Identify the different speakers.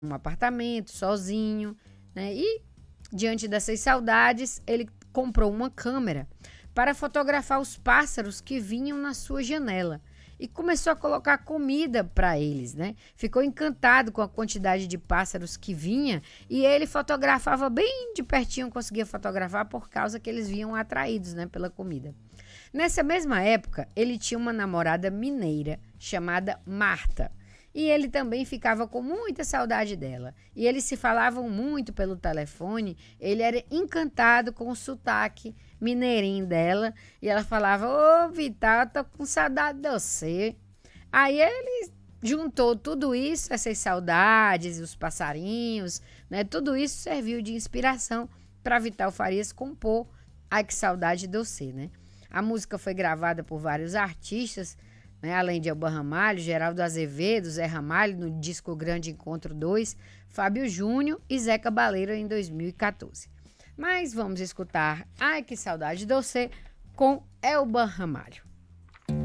Speaker 1: um apartamento sozinho, né? E diante dessas saudades, ele comprou uma câmera para fotografar os pássaros que vinham na sua janela e começou a colocar comida para eles, né? Ficou encantado com a quantidade de pássaros que vinha e ele fotografava bem de pertinho, conseguia fotografar por causa que eles vinham atraídos, né, pela comida. Nessa mesma época, ele tinha uma namorada mineira chamada Marta. E ele também ficava com muita saudade dela. E eles se falavam muito pelo telefone. Ele era encantado com o sotaque mineirinho dela. E ela falava: Ô, Vital, tô com saudade de você. Aí ele juntou tudo isso, essas saudades, os passarinhos, né? Tudo isso serviu de inspiração para Vital Farias compor Ai Que Saudade de Você, né? A música foi gravada por vários artistas, né, além de Elba Ramalho, Geraldo Azevedo, Zé Ramalho no disco Grande Encontro 2, Fábio Júnior e Zé Cabaleiro em 2014. Mas vamos escutar Ai Que Saudade de Você com Elba Ramalho.